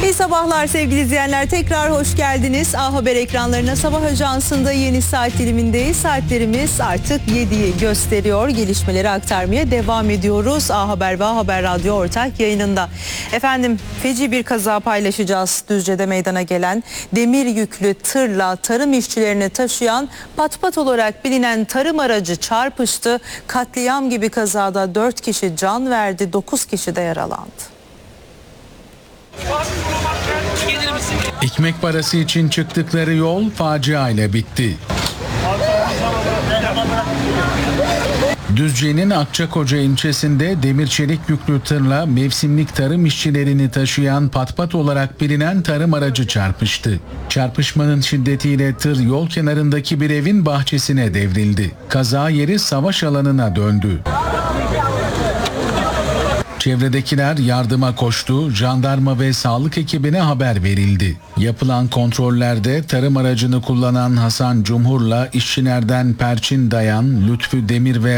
İyi sabahlar sevgili izleyenler. Tekrar hoş geldiniz. A Haber ekranlarına Sabah Ajansı'nda yeni saat dilimindeyiz. Saatlerimiz artık 7'yi gösteriyor. Gelişmeleri aktarmaya devam ediyoruz. A Haber ve A Haber Radyo ortak yayınında. Efendim, feci bir kaza paylaşacağız. Düzce'de meydana gelen demir yüklü tırla tarım işçilerini taşıyan patpat olarak bilinen tarım aracı çarpıştı. Katliam gibi kazada 4 kişi can verdi, 9 kişi de yaralandı. Ekmek parası için çıktıkları yol facia ile bitti. Düzce'nin Akçakoca ilçesinde demir çelik yüklü tırla mevsimlik tarım işçilerini taşıyan patpat olarak bilinen tarım aracı çarpıştı. Çarpışmanın şiddetiyle tır yol kenarındaki bir evin bahçesine devrildi. Kaza yeri savaş alanına döndü. Çevredekiler yardıma koştu, jandarma ve sağlık ekibine haber verildi. Yapılan kontrollerde tarım aracını kullanan Hasan Cumhur'la işçilerden Perçin Dayan, Lütfü Demir ve